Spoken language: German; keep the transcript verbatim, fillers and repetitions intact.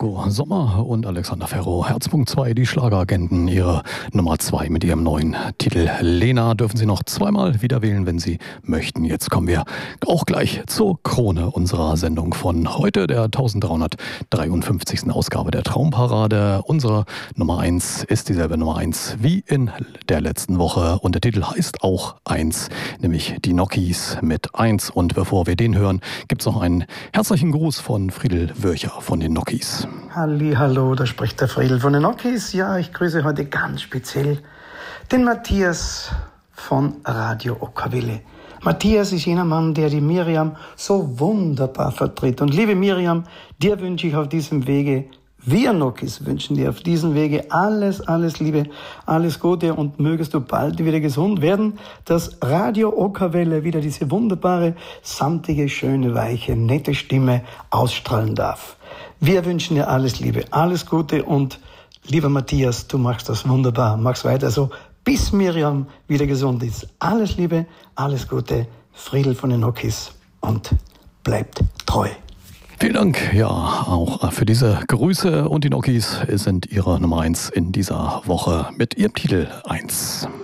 Marco Sommer und Alexander Ferro. Herzpunkt zwei, die Schlageragenten, ihre Nummer zwei mit ihrem neuen Titel Lena. Dürfen Sie noch zweimal wieder wählen, wenn Sie möchten. Jetzt kommen wir auch gleich zur Krone unserer Sendung von heute, der dreizehnhundertdreiundfünfzigsten Ausgabe der Traumparade. Unsere Nummer eins ist dieselbe Nummer eins wie in der letzten Woche und der Titel heißt auch eins, nämlich die Nokis mit eins. Und bevor wir den hören, gibt es noch einen herzlichen Gruß von Friedel Würcher von den Nokis. Halli, hallo, da spricht der Friedel von den Nokis. Ja, ich grüße heute ganz speziell den Matthias von Radio Okerwelle. Matthias ist jener Mann, der die Miriam so wunderbar vertritt. Und liebe Miriam, dir wünsche ich auf diesem Wege, wir Nokis wünschen dir auf diesem Wege alles, alles Liebe, alles Gute und mögest du bald wieder gesund werden, dass Radio Okerwelle wieder diese wunderbare, samtige, schöne, weiche, nette Stimme ausstrahlen darf. Wir wünschen dir alles Liebe, alles Gute und lieber Matthias, du machst das wunderbar, mach's weiter so, bis Miriam wieder gesund ist. Alles Liebe, alles Gute, Friedel von den Nokis und bleibt treu. Vielen Dank, ja, auch für diese Grüße und die Nokis sind ihre Nummer eins in dieser Woche mit ihrem Titel eins.